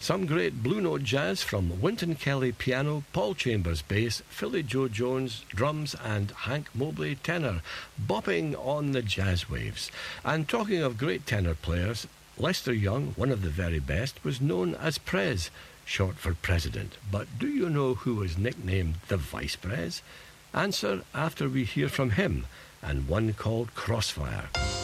Some great Blue Note jazz from Wynton Kelly piano, Paul Chambers bass, Philly Joe Jones drums and Hank Mobley tenor, bopping on the jazz waves. And talking of great tenor players, Lester Young, one of the very best, was known as Prez, short for President. But do you know who was nicknamed the Vice Prez? Answer after we hear from him, and one called Crossfire.